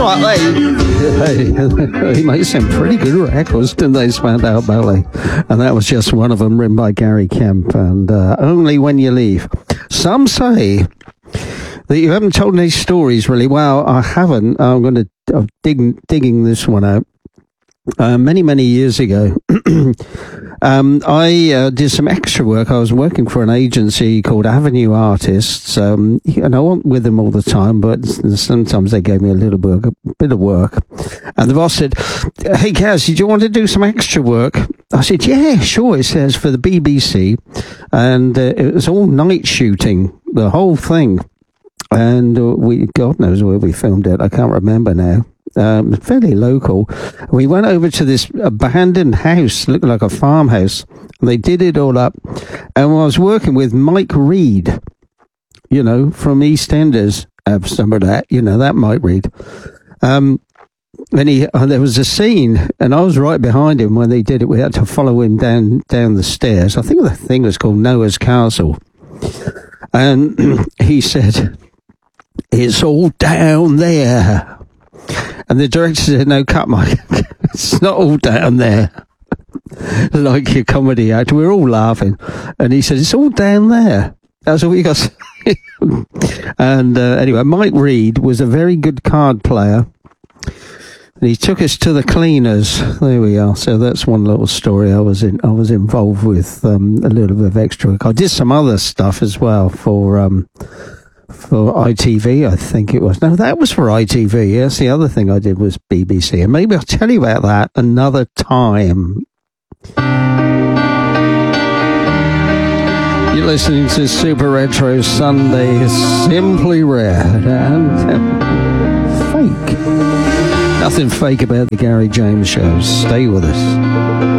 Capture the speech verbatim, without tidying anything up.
what they, they, they made some pretty good records, didn't they, Spandau Ballet? And that was just one of them, written by Gary Kemp, and uh, Only When You Leave. Some say that you haven't told any stories, really. Well, I haven't. I'm going to I'm dig, digging this one out. Uh, many, many years ago, um, I uh, did some extra work. I was working for an agency called Avenue Artists, um, and I wasn't with them all the time, but sometimes they gave me a little work, a bit of work. And the boss said, "Hey, Gaz, did you want to do some extra work?" I said, "Yeah, sure." It says for the B B C, and uh, it was all night shooting, the whole thing. And uh, we, God knows where we filmed it. I can't remember now. Um, fairly local. We went over to this abandoned house, looked like a farmhouse, and they did it all up. And I was working with Mike Reid, you know, from EastEnders. Have some of that, you know, that Mike Reid. Um, and he, uh, there was a scene, and I was right behind him when they did it. We had to follow him down down the stairs. I think the thing was called Noah's Castle. And he said, "It's all down there." And the director said, "No, cut, Mike. It's not all down there." Like your comedy act. We're all laughing. And he said, "It's all down there." That's all you got to say. And uh, anyway, Mike Reid was a very good card player. And he took us to the cleaners. There we are. So that's one little story I was in. I was involved with um, a little bit of extra work. I did some other stuff as well for... Um, For I T V, I think it was. No, that was for I T V. Yes, the other thing I did was B B C. And maybe I'll tell you about that another time. You're listening to Super Retro Sunday, Simply Rare and uh, fake. Nothing fake about the Gary James Show. Stay with us.